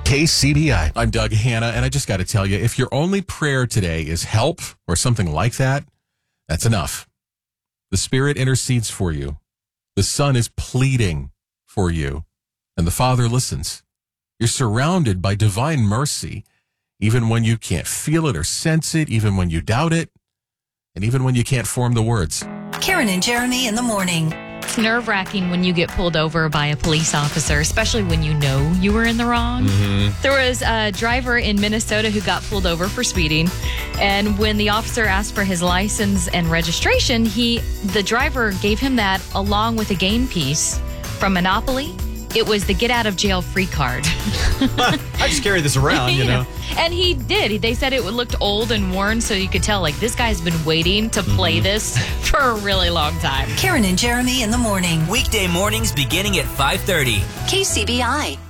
KCBI. I'm Doug Hanna, and I just got to tell you, if your only prayer today is help or something like that, that's enough. The Spirit intercedes for you. The Son is pleading for you, and the Father listens. You're surrounded by divine mercy, even when you can't feel it or sense it, even when you doubt it, and even when you can't form the words. Karen and Jeremy in the morning. It's nerve-wracking when you get pulled over by a police officer, especially when you know you were in the wrong. Mm-hmm. There was a driver in Minnesota who got pulled over for speeding, and when the officer asked for his license and registration, the driver gave him that along with a game piece from Monopoly. It was the get-out-of-jail-free card. I just carry this around, you know. And he did. They said it looked old and worn, so you could tell, like, this guy's been waiting to play this for a really long time. Karen and Jeremy in the morning. Weekday mornings beginning at 5:30. KCBI.